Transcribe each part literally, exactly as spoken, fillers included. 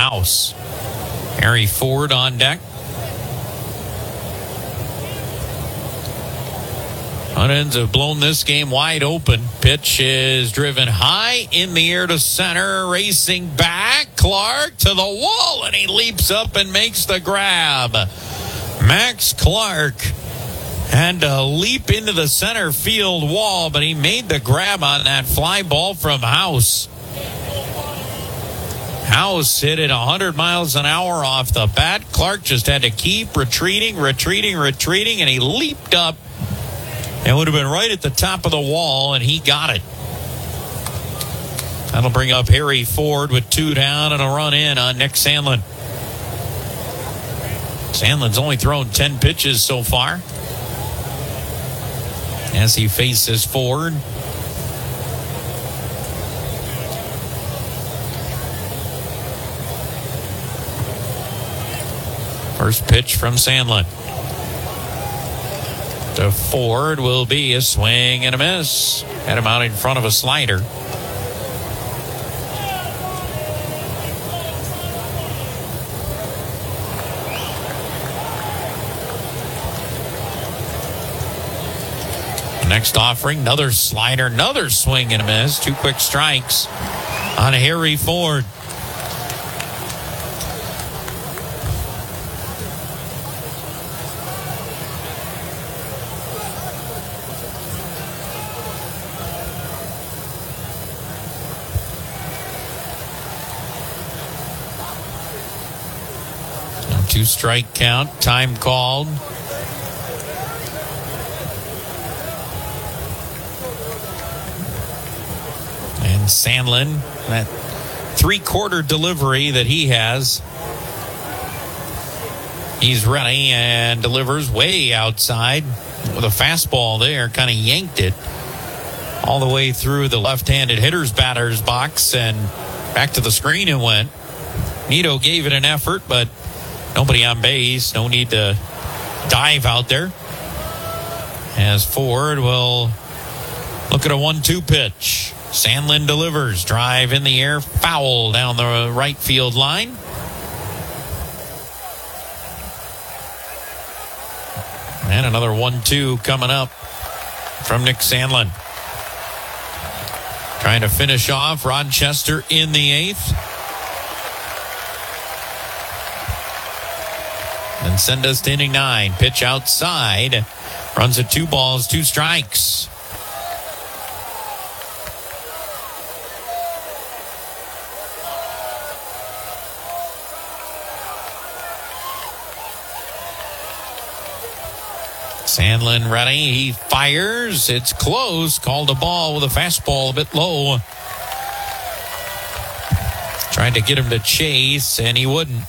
House. Harry Ford on deck. Mud-Hens have blown this game wide open. Pitch is driven high in the air to center. Racing back. Clark to the wall, and he leaps up and makes the grab. Max Clark had to leap into the center field wall, but he made the grab on that fly ball from House. House hit it one hundred miles an hour off the bat. Clark just had to keep retreating, retreating, retreating, and he leaped up. It would have been right at the top of the wall, and he got it. That'll bring up Harry Ford with two down and a run in on Nick Sandlin. Sandlin's only thrown ten pitches so far as he faces Ford. First pitch from Sandlin to Ford will be a swing and a miss. Had him out in front of a slider. Next offering, another slider, another swing and a miss. Two quick strikes on Harry Ford. Two strike count, time called. And Sandlin, that three-quarter delivery that he has. He's ready and delivers way outside with a fastball there. Kind of yanked it all the way through the left-handed hitter's batter's box and back to the screen it went. Nito gave it an effort, but nobody on base. No need to dive out there. As Ford will look at a one two pitch. Sandlin delivers. Drive in the air. Foul down the right field line. And another one two coming up from Nick Sandlin. Trying to finish off Rochester in the eighth. And send us to inning nine. Pitch outside. Runs at two balls, two strikes. Sandlin ready. He fires. It's close. Called a ball with a fastball a bit low. Tried to get him to chase, and he wouldn't.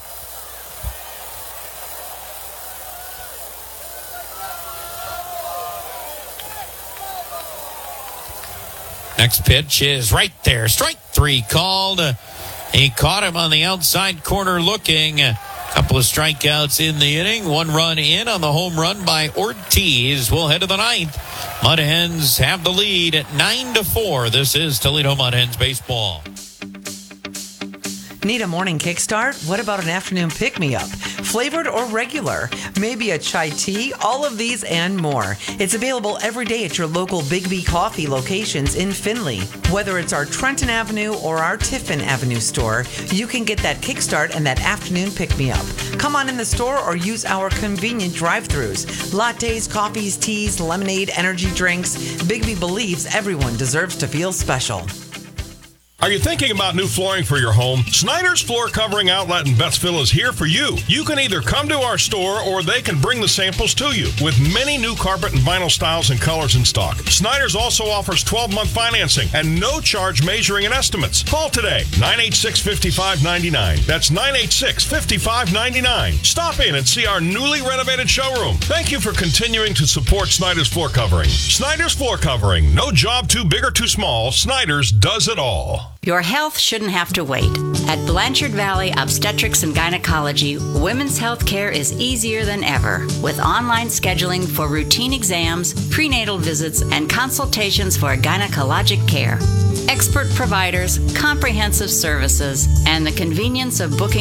Next pitch is right there. Strike three called. He caught him on the outside corner looking. A couple of strikeouts in the inning. One run in on the home run by Ortiz. We'll head to the ninth. Mud-Hens have the lead at nine to four. This is Toledo Mud-Hens baseball. Need a morning kickstart? What about an afternoon pick-me-up? Flavored or regular? Maybe a chai tea? All of these and more. It's available every day at your local Big B Coffee locations in Findlay. Whether it's our Trenton Avenue or our Tiffin Avenue store, you can get that kickstart and that afternoon pick-me-up. Come on in the store or use our convenient drive-thrus. Lattes, coffees, teas, lemonade, energy drinks. Big B believes everyone deserves to feel special. Are you thinking about new flooring for your home? Snyder's Floor Covering Outlet in Bettsville is here for you. You can either come to our store or they can bring the samples to you with many new carpet and vinyl styles and colors in stock. Snyder's also offers twelve-month financing and no charge measuring and estimates. Call today, nine eight six, five five nine nine. That's nine eight six, five five nine nine. Stop in and see our newly renovated showroom. Thank you for continuing to support Snyder's Floor Covering. Snyder's Floor Covering. No job too big or too small. Snyder's does it all. Your health shouldn't have to wait. At Blanchard Valley Obstetrics and Gynecology, women's health care is easier than ever with online scheduling for routine exams, prenatal visits, and consultations for gynecologic care. Expert providers, comprehensive services, and the convenience of booking